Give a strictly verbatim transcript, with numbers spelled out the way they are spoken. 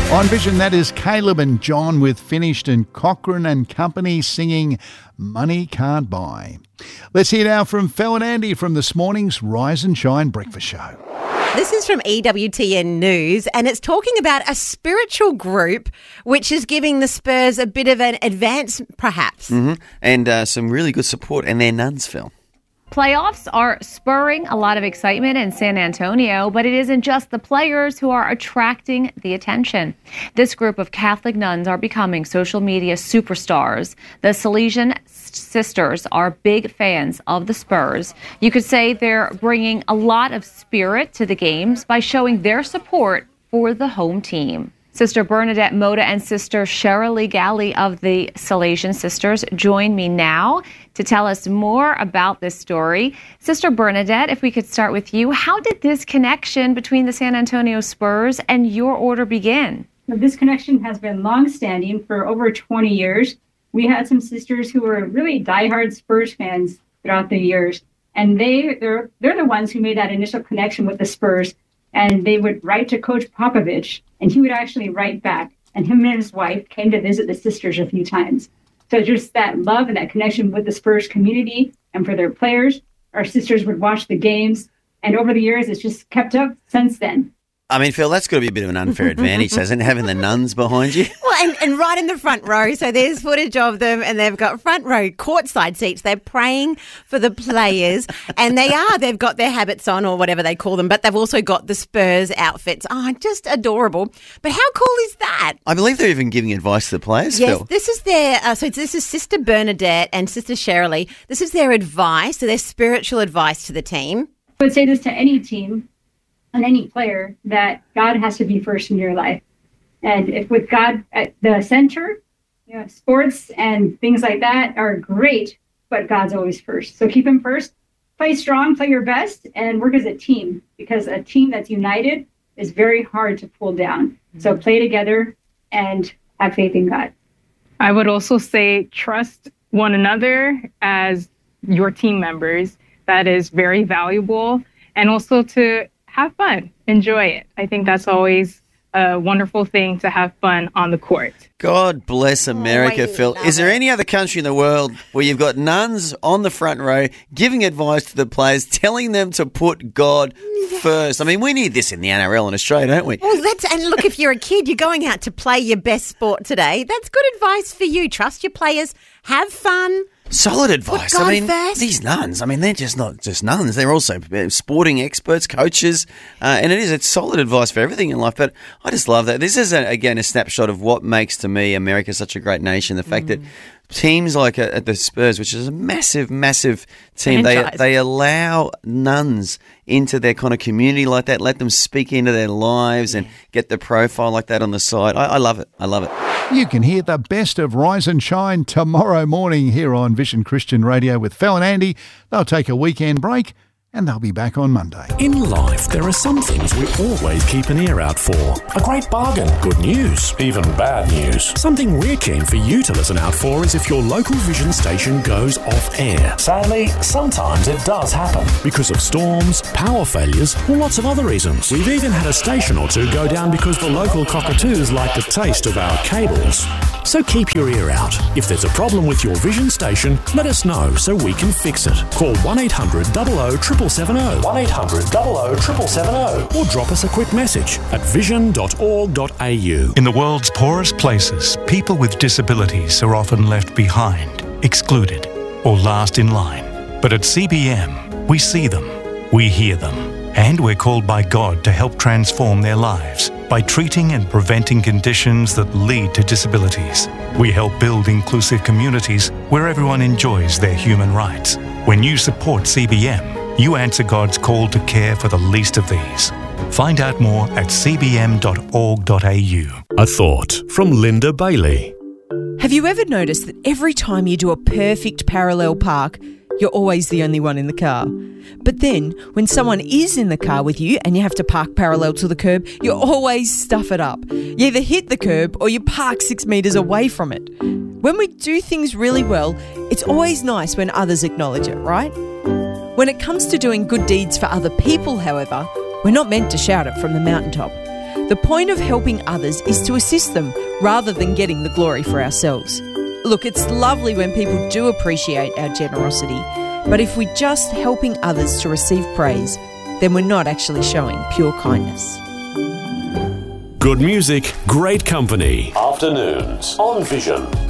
On Vision, that is Caleb and John with Finished and Cochrane and Company singing Money Can't Buy. Let's hear now from Fel and Andy from this morning's Rise and Shine Breakfast Show. This is from E W T N News, and it's talking about a spiritual group which is giving the Spurs a bit of an advance, perhaps. Mm-hmm. And uh, some really good support, and they're nuns, Phil. Playoffs are spurring a lot of excitement in San Antonio, but it isn't just the players who are attracting the attention. This group of Catholic nuns are becoming social media superstars. The Salesian sisters are big fans of the Spurs. You could say they're bringing a lot of spirit to the games by showing their support for the home team. Sister Bernadette Moda and Sister Cheryl Galley of the Salesian Sisters join me now to tell us more about this story. Sister Bernadette, if we could start with you, how did this connection between the San Antonio Spurs and your order begin? This connection has been long-standing for over twenty years. We had some sisters who were really diehard Spurs fans throughout the years, and they, they're, they're the ones who made that initial connection with the Spurs. And they would write to Coach Popovich, and he would actually write back. And him and his wife came to visit the sisters a few times. So just that love and that connection with the Spurs community and for their players, our sisters would watch the games. And over the years, it's just kept up since then. I mean, Phil, that's got to be a bit of an unfair advantage, hasn't it, having the nuns behind you? Well, and, and right in the front row. So there's footage of them, and they've got front row courtside seats. They're praying for the players, and they are. They've got their habits on, or whatever they call them, but they've also got the Spurs outfits. Oh, just adorable. But how cool is that? I believe they're even giving advice to the players, yes, Phil. This is their, uh, so this is Sister Bernadette and Sister Cheryl. This is their advice, so their spiritual advice to the team. I would say this to any team and any player, that God has to be first in your life. And if with God at the center, you know, sports and things like that are great, but God's always first. So keep him first, play strong, play your best, and work as a team, because a team that's united is very hard to pull down. Mm-hmm. So play together and have faith in God. I would also say trust one another as your team members. That is very valuable. And also to have fun, enjoy it. I think that's always a wonderful thing, to have fun on the court. God bless America, oh, Phil. Is there any other country in the world where you've got nuns on the front row giving advice to the players, telling them to put God yes. first? I mean, we need this in the N R L in Australia, don't we? Well, that's, and look, if you're a kid, you're going out to play your best sport today. That's good advice for you. Trust your players, have fun. Solid advice. Put God I mean, first. These nuns, I mean, they're just not just nuns. They're also sporting experts, coaches, uh, and it is, it's solid advice for everything in life. But I just love that. This is, a, again, a snapshot of what makes, to me, America such a great nation. The fact mm. that teams like uh, the Spurs, which is a massive, massive team, they they allow nuns into their kind of community like that, let them speak into their lives yeah. and get the profile like that on the side. I, I love it. I love it. You can hear the best of Rise and Shine tomorrow morning here on Vision Christian Radio with Fel and Andy. They'll take a weekend break and they'll be back on Monday. In life, there are some things we always keep an ear out for. A great bargain, good news, even bad news. Something we're keen for you to listen out for is if your local Vision station goes off air. Sadly, sometimes it does happen. Because of storms, power failures, or lots of other reasons. We've even had a station or two go down because the local cockatoos like the taste of our cables. So keep your ear out. If there's a problem with your Vision station, let us know so we can fix it. Call one eight hundred seven zero seven seven zero, one eight hundred seven zero seven seven zero, or drop us a quick message at vision dot org dot a u. In the world's poorest places, people with disabilities are often left behind, excluded, or last in line. But at C B M, we see them, we hear them, and we're called by God to help transform their lives by treating and preventing conditions that lead to disabilities. We help build inclusive communities where everyone enjoys their human rights. When you support C B M, you answer God's call to care for the least of these. Find out more at c b m dot org dot a u. A thought from Linda Bailey. Have you ever noticed that every time you do a perfect parallel park, you're always the only one in the car? But then, when someone is in the car with you and you have to park parallel to the curb, you always stuff it up. You either hit the curb or you park six metres away from it. When we do things really well, it's always nice when others acknowledge it, right? When it comes to doing good deeds for other people, however, we're not meant to shout it from the mountaintop. The point of helping others is to assist them rather than getting the glory for ourselves. Look, it's lovely when people do appreciate our generosity, but if we're just helping others to receive praise, then we're not actually showing pure kindness. Good music, great company. Afternoons on Vision.